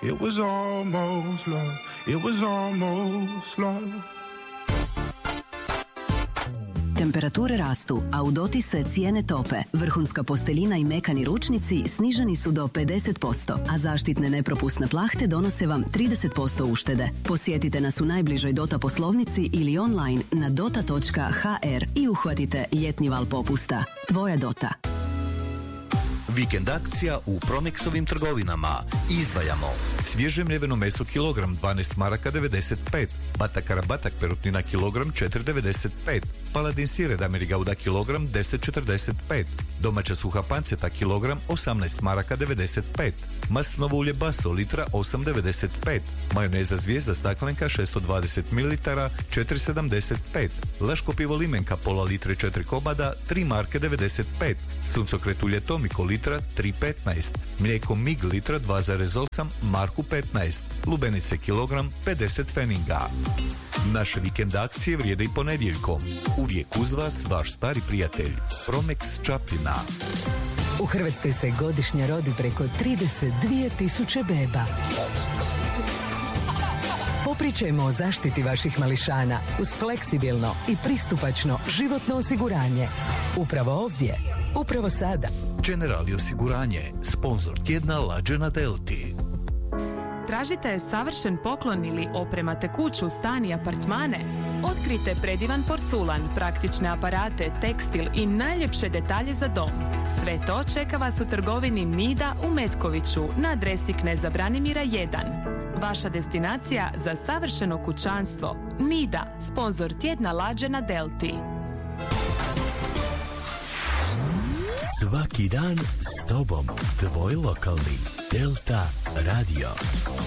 It was almost love. It was almost love. Temperature rastu, a u dotisce cijene tope. Vrhunska posteljina i mekani ručnici sniženi su do 50%, a zaštitne nepropusne plahte donose vam 30% uštede. Posjetite nas u najbližoj Dota poslovnici ili online na dota.hr i uhvatite ljetni val popusta. Tvoja Dota. Vikend akcija u Promexovim trgovinama. Izdvajamo svježe mljeveno meso kilogram 12 maraka 95, batakara batak perutnina kilogram 4,95, paladin sir Edamir Gouda kilogram 10,45, domaća suha panceta kilogram 18 maraka 95, maslinovo ulje Baso litra 8,95, majoneza Zvijezda staklenka 620 ml 4,75, Laško pivo Limenka pola litre 4 komada 3 marke 95, suncokret ulje Tomiko litra 3,15, mlijeko Mig litra 2,8 marku 15, lubenice kilogram 50 pfenninga. Naše vikend akcije vrijede i ponedjeljkom. Uvijek uz vas vaš stari prijatelj Promex Čapljina. U Hrvatskoj se godišnje rodi preko 32.000 beba. Popričajmo o zaštiti vaših mališana uz fleksibilno i pristupačno životno osiguranje. Upravo ovdje, upravo sada. Generali osiguranje, sponzor tjedna Lađe na Delti. Tražite savršen poklon ili opremate kuću, stan i apartmane? Otkrijte predivan porculan, praktične aparate, tekstil i najljepše detalje za dom. Sve to čeka vas u trgovini Nida u Metkoviću na adresi Kneza Branimira 1. Vaša destinacija za savršeno kućanstvo. Nida, sponzor tjedna Lađe na Delti. Svaki dan s tobom, tvoj lokalni Delta Radio.